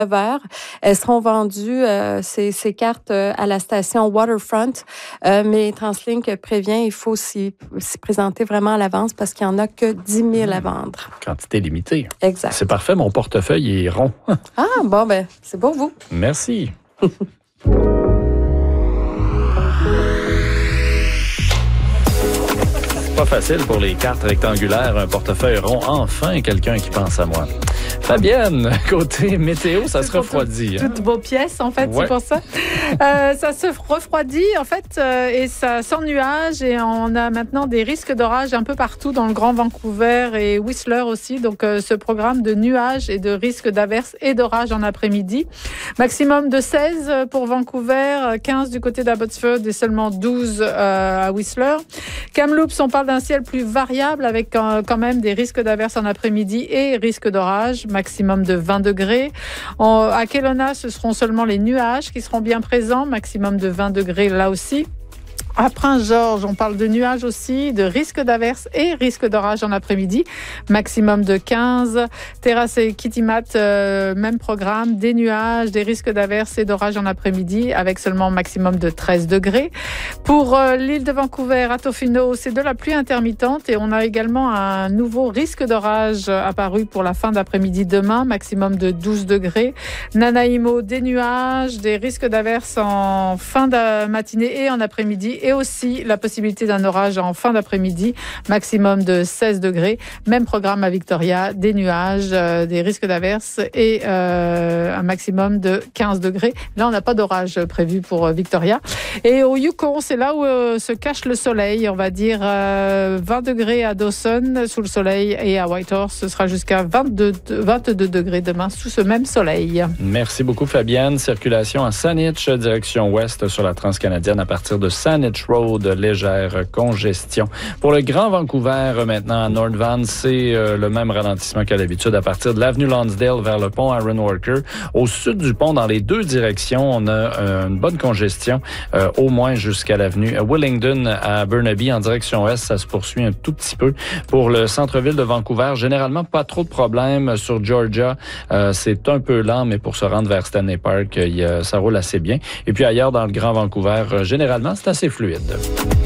vert. Elles seront vendues, ces cartes, à la station Waterfront, mais TransLink prévient, il faut s'y présenter vraiment à l'avance parce qu'il n'y en a que 10 000 à vendre. Quantité limitée. Exact. C'est parfait, mon portefeuille est rond. Ah, bon, ben, c'est pour vous. Merci. Pas facile pour les cartes rectangulaires, un portefeuille rond. Enfin, quelqu'un qui pense à moi. Fabienne, côté météo, ça se refroidit. Toutes vos pièces, en fait, Ouais. c'est pour ça. Ça se refroidit, en fait, et ça sans nuages. Et on a maintenant des risques d'orage un peu partout dans le Grand Vancouver et Whistler aussi. Donc, ce programme de nuages et de risques d'averses et d'orage en après-midi. Maximum de 16 pour Vancouver, 15 du côté d'Abbotsford et seulement 12 à Whistler. Kamloops, on parle d'un ciel plus variable avec quand même des risques d'averses en après-midi et risques d'orage, maximum de 20 degrés. À Kelowna, ce seront seulement les nuages qui seront bien présents, maximum de 20 degrés là aussi. À Prince-Georges, on parle de nuages aussi, de risques d'averses et risques d'orage en après-midi, maximum de 15. Terrasse et Kitimat, même programme, des nuages, des risques d'averses et d'orage en après-midi, avec seulement maximum de 13 degrés. Pour l'île de Vancouver, à Tofino, c'est de la pluie intermittente et on a également un nouveau risque d'orage apparu pour la fin d'après-midi demain, maximum de 12 degrés. Nanaimo, des nuages, des risques d'averses en fin de matinée et en après-midi, et aussi la possibilité d'un orage en fin d'après-midi, maximum de 16 degrés. Même programme à Victoria, des nuages, des risques d'averses et un maximum de 15 degrés. Là, on n'a pas d'orage prévu pour Victoria. Et au Yukon, c'est là où se cache le soleil, on va dire 20 degrés à Dawson sous le soleil, et à Whitehorse, ce sera jusqu'à 22 degrés demain sous ce même soleil. Merci beaucoup, Fabienne. Circulation à Saanich, direction ouest sur la Transcanadienne à partir de Saanich Road, légère congestion. Pour le Grand Vancouver, maintenant à North Van, c'est le même ralentissement qu'à l'habitude à partir de l'avenue Lonsdale vers le pont Aaron Walker. Au sud du pont, dans les deux directions, on a une bonne congestion, au moins jusqu'à l'avenue Willingdon à Burnaby. En direction ouest, ça se poursuit un tout petit peu. Pour le centre-ville de Vancouver, généralement pas trop de problèmes. Sur Georgia, c'est un peu lent, mais pour se rendre vers Stanley Park, ça roule assez bien. Et puis ailleurs, dans le Grand Vancouver, généralement, c'est assez fluide.